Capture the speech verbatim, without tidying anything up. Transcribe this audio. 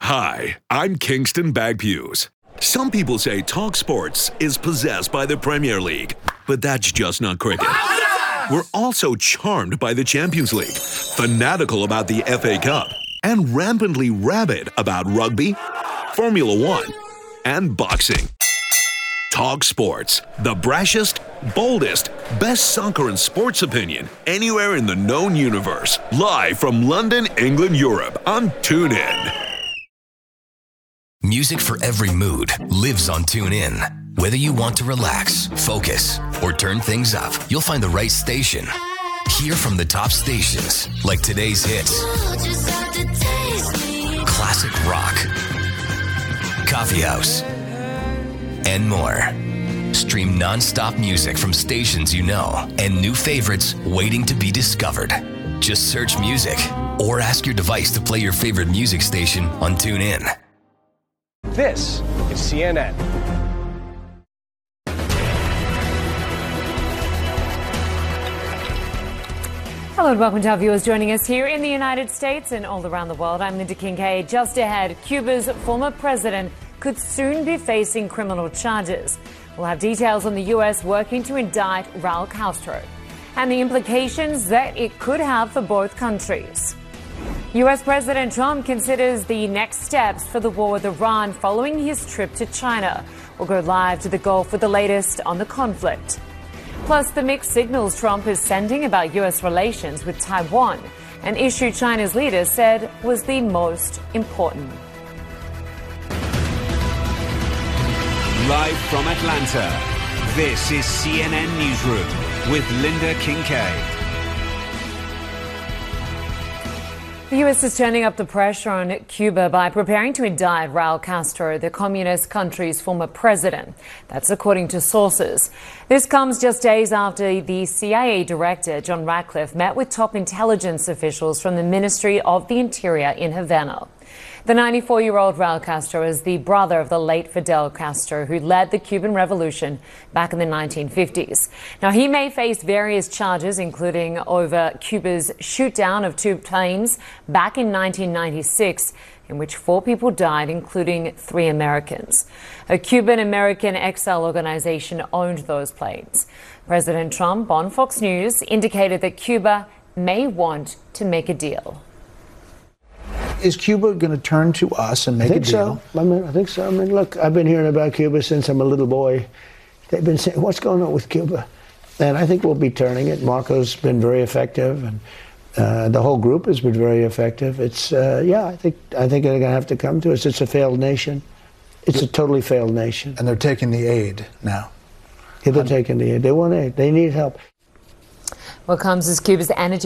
Hi, I'm Kingston Bagpues. Some people say Talk Sports is possessed by the Premier League, but that's just not cricket. We're also charmed by the Champions League, fanatical about the F A Cup, and rampantly rabid about rugby, Formula One, and boxing. Talk Sports, the brashest, boldest, best soccer and sports opinion anywhere in the known universe. Live from London, England, Europe on TuneIn. Music for every mood lives on TuneIn. Whether you want to relax, focus, or turn things up, you'll find the right station. Hear from the top stations, like today's hits, classic rock, coffee house, and more. Stream non-stop music from stations you know and new favorites waiting to be discovered. Just search music or ask your device to play your favorite music station on TuneIn. This is C N N. Hello and welcome to our viewers joining us here in the United States and all around the world. I'm Linda Kincaid. Just ahead, Cuba's former president could soon be facing criminal charges. We'll have details on the U S working to indict Raul Castro and the implications that it could have for both countries. U S President Trump considers the next steps for the war with Iran following his trip to China. We'll go live to the Gulf with the latest on the conflict. Plus, the mixed signals Trump is sending about U S relations with Taiwan, an issue China's leader said was the most important. Live from Atlanta, this is C N N Newsroom with Linda Kincaid. The U S is turning up the pressure on Cuba by preparing to indict Raul Castro, the communist country's former president. That's according to sources. This comes just days after the C I A director, John Ratcliffe, met with top intelligence officials from the Ministry of the Interior in Havana. The ninety-four-year-old Raul Castro is the brother of the late Fidel Castro, who led the Cuban Revolution back in the nineteen fifties. Now, he may face various charges, including over Cuba's shoot-down of two planes back in nineteen ninety-six, in which four people died, including three Americans. A Cuban-American exile organization owned those planes. President Trump on Fox News indicated that Cuba may want to make a deal. Is Cuba going to turn to us and make I think a deal? So. I mean, I think so. I mean, look, I've been hearing about Cuba since I'm a little boy. They've been saying, what's going on with Cuba? And I think we'll be turning it. Marco's been very effective, and uh, the whole group has been very effective. It's, uh, yeah, I think I think they're going to have to come to us. It's a failed nation. It's a totally failed nation. And they're taking the aid now. Yeah, they're taking the aid. They want aid. They need help. What comes as Cuba's energy